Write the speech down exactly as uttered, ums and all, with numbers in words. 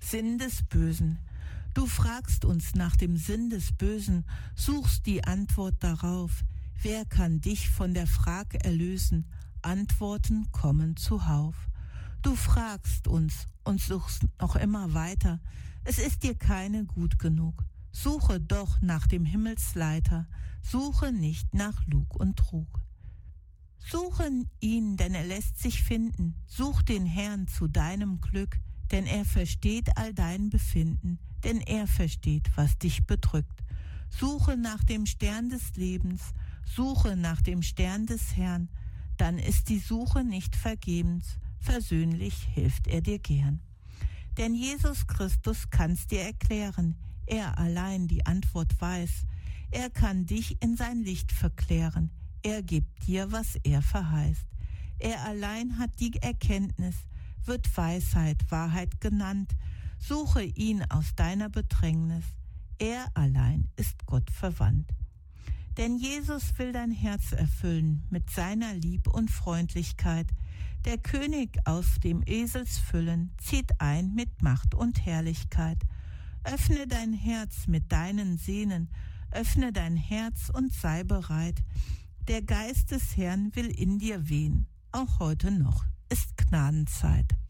Sinn des Bösen. Du fragst uns nach dem Sinn des Bösen, suchst die Antwort darauf. Wer kann dich von der Frage erlösen? Antworten kommen zuhauf. Du fragst uns und suchst noch immer weiter. Es ist dir keine gut genug. Suche doch nach dem Himmelsleiter. Suche nicht nach Lug und Trug. Suche ihn, denn er lässt sich finden. Such den Herrn zu deinem Glück, denn er versteht all dein Befinden, denn er versteht, was dich bedrückt. Suche nach dem Stern des Lebens, suche nach dem Stern des Herrn, dann ist die Suche nicht vergebens, versöhnlich hilft er dir gern. Denn Jesus Christus kann's dir erklären, er allein die Antwort weiß, er kann dich in sein Licht verklären, er gibt dir, was er verheißt. Er allein hat die Erkenntnis, wird Weisheit, Wahrheit genannt. Suche ihn aus deiner Bedrängnis. Er allein ist Gott verwandt. Denn Jesus will dein Herz erfüllen mit seiner Lieb und Freundlichkeit. Der König aus dem Esels Füllen zieht ein mit Macht und Herrlichkeit. Öffne dein Herz mit deinen Sehnen, öffne dein Herz und sei bereit. Der Geist des Herrn will in dir wehen, auch heute noch ist Gnadenzeit.